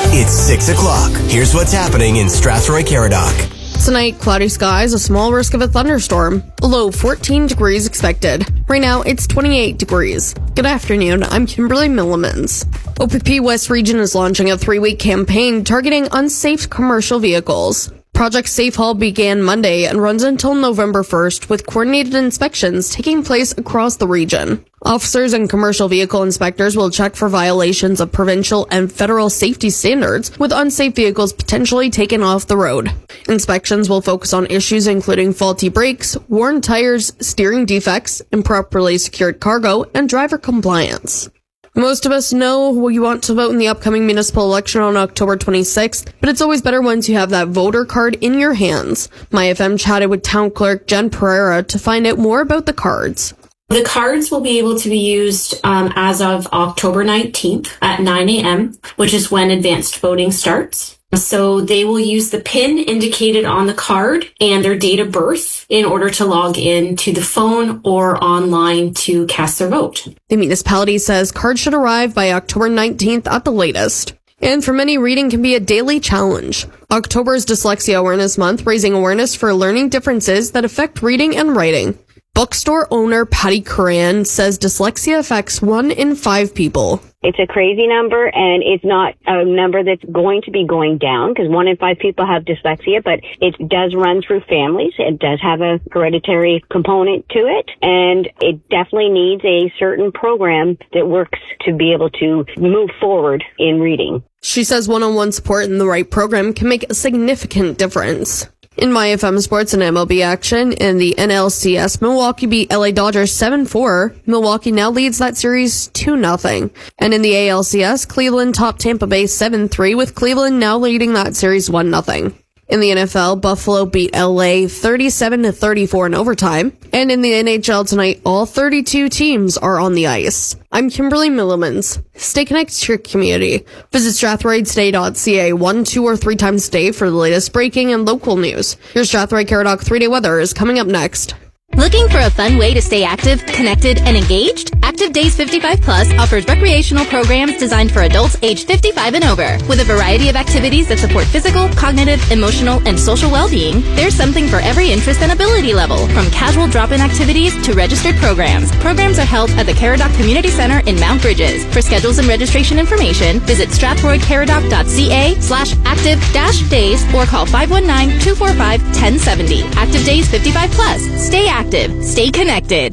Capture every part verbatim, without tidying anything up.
It's six o'clock. Here's what's happening in Strathroy-Caradoc. Tonight, cloudy skies, a small risk of a thunderstorm. A low fourteen degrees expected. Right now, it's twenty-eight degrees. Good afternoon, I'm Kimberly Millimans. O P P West Region is launching a three-week campaign targeting unsafe commercial vehicles. Project Safe Haul began Monday and runs until November first, with coordinated inspections taking place across the region. Officers and commercial vehicle inspectors will check for violations of provincial and federal safety standards, with unsafe vehicles potentially taken off the road. Inspections will focus on issues including faulty brakes, worn tires, steering defects, improperly secured cargo, and driver compliance. Most of us know we want to vote in the upcoming municipal election on October twenty-sixth, but it's always better once you have that voter card in your hands. My F M chatted with Town Clerk Jen Pereira to find out more about the cards. The cards will be able to be used um, as of October nineteenth at nine a.m., which is when advanced voting starts. So they will use the PIN indicated on the card and their date of birth in order to log in to the phone or online to cast their vote. The municipality says cards should arrive by October nineteenth at the latest. And for many, reading can be a daily challenge. October is Dyslexia Awareness Month, raising awareness for learning differences that affect reading and writing. Bookstore owner Patty Curran says dyslexia affects one in five people. It's a crazy number, and it's not a number that's going to be going down because one in five people have dyslexia, but it does run through families. It does have a hereditary component to it, and it definitely needs a certain program that works to be able to move forward in reading. She says one-on-one support in the right program can make a significant difference. In My F M Sports and M L B action, in the N L C S, Milwaukee beat L A Dodgers seven four. Milwaukee now leads that series two nothing. And in the A L C S, Cleveland topped Tampa Bay seven three, with Cleveland now leading that series one nothing. In the N F L, Buffalo beat L A thirty-seven to thirty-four in overtime. And in the N H L tonight, all thirty-two teams are on the ice. I'm Kimberly Millimans. Stay connected to your community. Visit strathroy today dot c a one, two, or three times a day for the latest breaking and local news. Your Strathroy-Caradoc three-day weather is coming up next. Looking for a fun way to stay active, connected, and engaged? Active Days fifty-five Plus offers recreational programs designed for adults aged fifty-five and over. With a variety of activities that support physical, cognitive, emotional, and social well-being, there's something for every interest and ability level, from casual drop-in activities to registered programs. Programs are held at the Caradoc Community Center in Mount Bridges. For schedules and registration information, visit strathroy-caradoc dot c a slash active dash days or call five one nine, two four five, one zero seven zero. Active Days fifty-five Plus. Stay active. Active. Stay connected.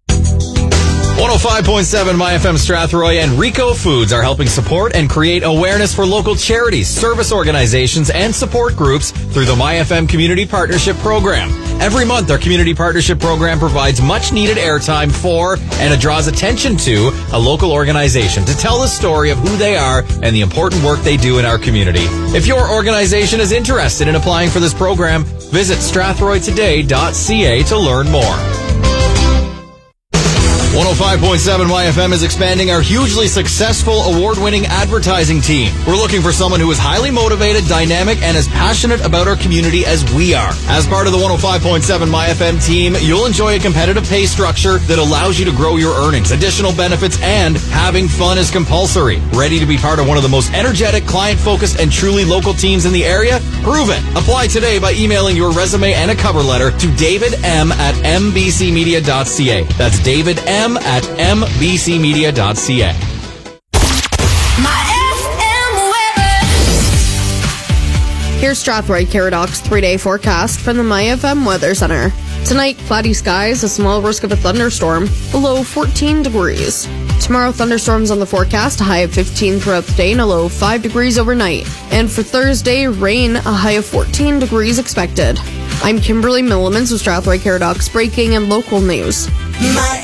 one oh five point seven My F M Strathroy and Rico Foods are helping support and create awareness for local charities, service organizations, and support groups through the My F M Community Partnership Program. Every month, our Community Partnership Program provides much-needed airtime for and it draws attention to a local organization to tell the story of who they are and the important work they do in our community. If your organization is interested in applying for this program, visit strathroy today dot c a to learn more. one oh five point seven My F M is expanding our hugely successful award-winning advertising team. We're looking for someone who is highly motivated, dynamic, and as passionate about our community as we are. As part of the one oh five point seven My F M team, you'll enjoy a competitive pay structure that allows you to grow your earnings, additional benefits, and having fun is compulsory. Ready to be part of one of the most energetic, client-focused, and truly local teams in the area? Prove it. Apply today by emailing your resume and a cover letter to david m at m b c media dot c a. That's David M at m b c media dot c a. Here's Strathroy-Caradoc's three-day forecast from the My F M Weather Center. Tonight, cloudy skies, a small risk of a thunderstorm, a low fourteen degrees. Tomorrow, thunderstorms on the forecast, a high of fifteen throughout the day and a low of five degrees overnight. And for Thursday, rain, a high of fourteen degrees expected. I'm Kimberly Millimans with Strathroy-Caradoc's breaking and local news. My